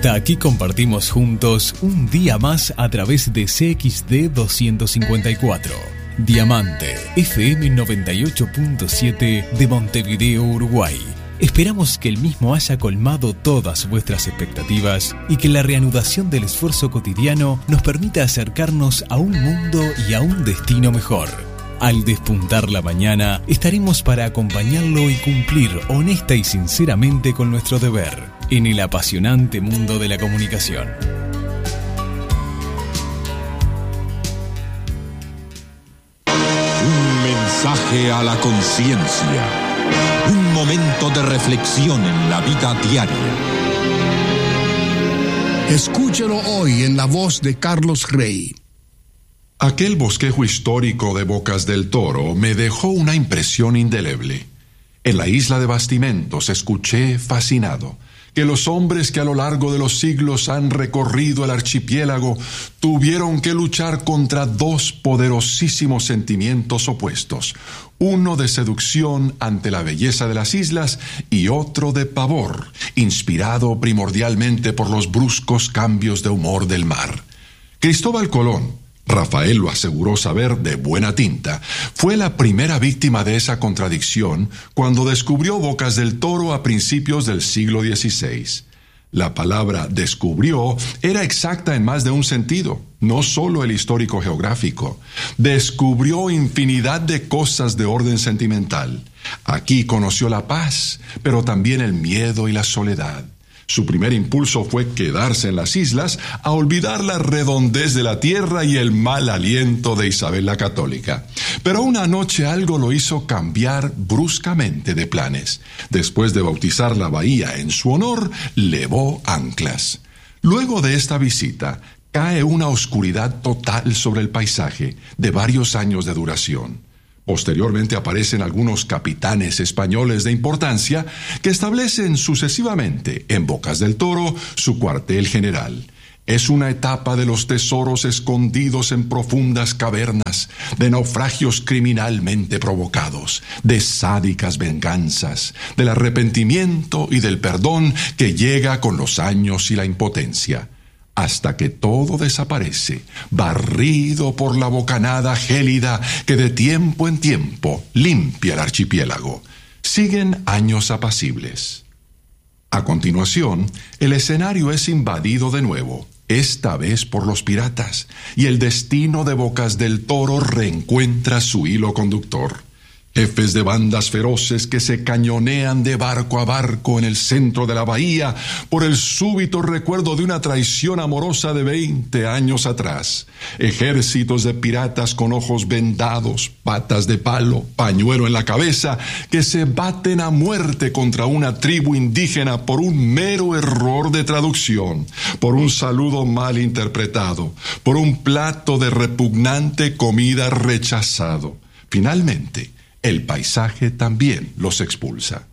Hasta aquí compartimos juntos un día más a través de CXD 254. Diamante FM 98.7 de Montevideo, Uruguay. Esperamos que el mismo haya colmado todas vuestras expectativas y que la reanudación del esfuerzo cotidiano nos permita acercarnos a un mundo y a un destino mejor. Al despuntar la mañana, estaremos para acompañarlo y cumplir honesta y sinceramente con nuestro deber en el apasionante mundo de la comunicación. Un mensaje a la conciencia. Un momento de reflexión en la vida diaria. Escúchelo hoy en la voz de Carlos Rey. Aquel bosquejo histórico de Bocas del Toro me dejó una impresión indeleble. En la isla de Bastimentos escuché, fascinado, que los hombres que a lo largo de los siglos han recorrido el archipiélago tuvieron que luchar contra dos poderosísimos sentimientos opuestos, uno de seducción ante la belleza de las islas y otro de pavor, inspirado primordialmente por los bruscos cambios de humor del mar. Cristóbal Colón, Rafael lo aseguró saber de buena tinta, fue la primera víctima de esa contradicción cuando descubrió Bocas del Toro a principios del siglo XVI. La palabra descubrió era exacta en más de un sentido, no solo el histórico geográfico. Descubrió infinidad de cosas de orden sentimental. Aquí conoció la paz, pero también el miedo y la soledad. Su primer impulso fue quedarse en las islas a olvidar la redondez de la tierra y el mal aliento de Isabel la Católica. Pero una noche algo lo hizo cambiar bruscamente de planes. Después de bautizar la bahía en su honor, levó anclas. Luego de esta visita, cae una oscuridad total sobre el paisaje, de varios años de duración. Posteriormente aparecen algunos capitanes españoles de importancia que establecen sucesivamente en Bocas del Toro su cuartel general. Es una etapa de los tesoros escondidos en profundas cavernas, de naufragios criminalmente provocados, de sádicas venganzas, del arrepentimiento y del perdón que llega con los años y la impotencia. Hasta que todo desaparece, barrido por la bocanada gélida que de tiempo en tiempo limpia el archipiélago. Siguen años apacibles. A continuación, el escenario es invadido de nuevo, esta vez por los piratas, y el destino de Bocas del Toro reencuentra su hilo conductor. Jefes de bandas feroces que se cañonean de barco a barco en el centro de la bahía por el súbito recuerdo de una traición amorosa de 20 años atrás. Ejércitos de piratas con ojos vendados, patas de palo, pañuelo en la cabeza, que se baten a muerte contra una tribu indígena por un mero error de traducción, por un saludo mal interpretado, por un plato de repugnante comida rechazado. Finalmente, el paisaje también los expulsa.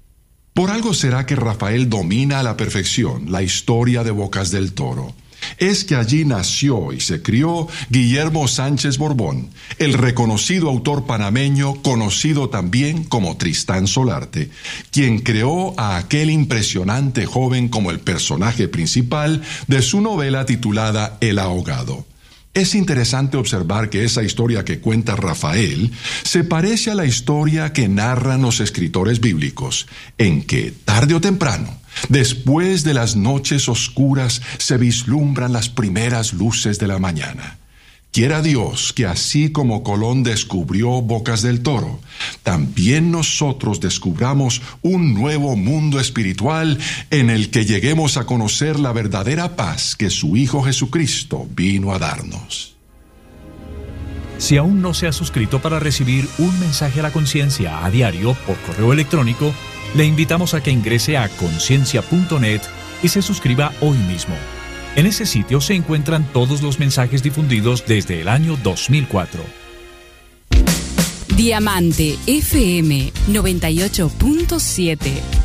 Por algo será que Rafael domina a la perfección la historia de Bocas del Toro. Es que allí nació y se crió Guillermo Sánchez Borbón, el reconocido autor panameño conocido también como Tristán Solarte, quien creó a aquel impresionante joven como el personaje principal de su novela titulada El Ahogado. Es interesante observar que esa historia que cuenta Rafael se parece a la historia que narran los escritores bíblicos, en que, tarde o temprano, después de las noches oscuras, se vislumbran las primeras luces de la mañana. Quiera Dios que así como Colón descubrió Bocas del Toro, también nosotros descubramos un nuevo mundo espiritual en el que lleguemos a conocer la verdadera paz que su Hijo Jesucristo vino a darnos. Si aún no se ha suscrito para recibir un mensaje a la conciencia a diario por correo electrónico, le invitamos a que ingrese a conciencia.net y se suscriba hoy mismo. En ese sitio se encuentran todos los mensajes difundidos desde el año 2004. Diamante FM 98.7